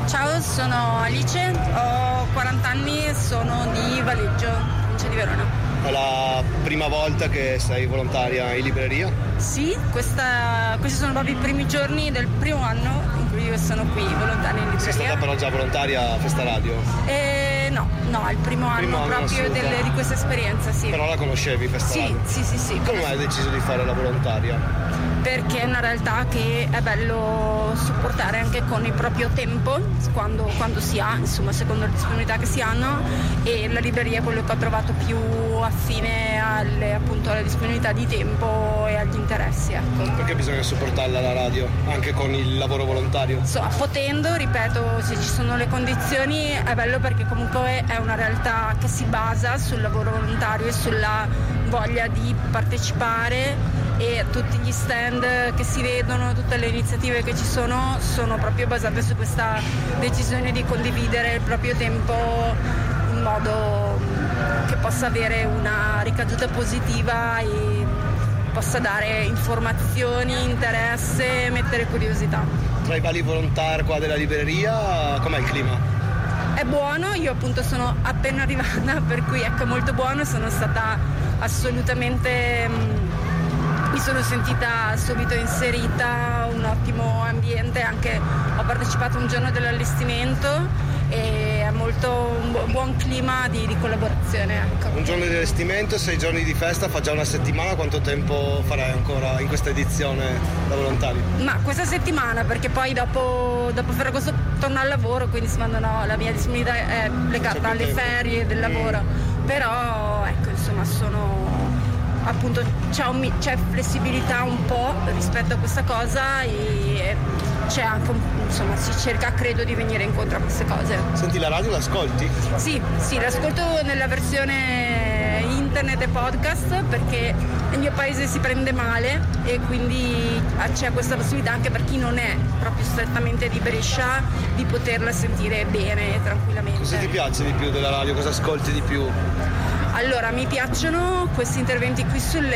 Ciao, sono Alice, ho 40 anni e sono di Valeggio, provincia di Verona. È la prima volta che sei volontaria in libreria? Sì, questi sono proprio i primi giorni del primo anno in cui io sono qui volontaria in libreria. Sei stata però già volontaria a Festa Radio? No, è il primo anno proprio di questa esperienza, sì. Però la conoscevi Festa Radio? Sì. Come hai deciso di fare la volontaria? Perché è una realtà che è bello supportare anche con il proprio tempo quando si ha, insomma, secondo le disponibilità che si hanno, e la libreria è quello che ho trovato più affine alle disponibilità di tempo e agli interessi, ecco. Perché bisogna supportarla la radio anche con il lavoro volontario? Insomma, potendo, ripeto, se ci sono le condizioni è bello, perché comunque è una realtà che si basa sul lavoro volontario e sulla voglia di partecipare, e tutti gli stand che si vedono, tutte le iniziative che ci sono proprio basate su questa decisione di condividere il proprio tempo in modo che possa avere una ricaduta positiva e possa dare informazioni, interesse, mettere curiosità. Tra i vari volontari qua della libreria, com'è il clima? È buono, io appunto sono appena arrivata, per cui ecco, molto buono, sono stata assolutamente... mi sono sentita subito inserita, un ottimo ambiente, anche ho partecipato un giorno dell'allestimento e è molto un buon clima di collaborazione, ecco. Un giorno di allestimento, 6 giorni di festa, fa già una settimana, quanto tempo farai ancora in questa edizione da volontari? Ma questa settimana, perché poi dopo Ferragosto torno al lavoro, quindi la mia disponibilità è legata alle ferie del lavoro, però ecco, insomma, appunto c'è flessibilità un po' rispetto a questa cosa, e c'è anche, insomma, si cerca, credo, di venire incontro a queste cose. Senti, la radio l'ascolti? Sì, l'ascolto nella versione internet e podcast, perché nel mio paese si prende male e quindi c'è questa possibilità anche per chi non è proprio strettamente di Brescia di poterla sentire bene e tranquillamente. Cosa ti piace di più della radio? Cosa ascolti di più? Allora, mi piacciono questi interventi qui sulle